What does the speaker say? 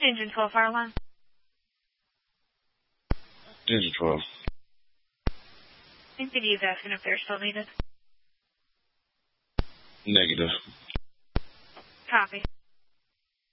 Engine 12 fire alarm. Engine 12. MPD is asking if they're still needed. Negative. Copy.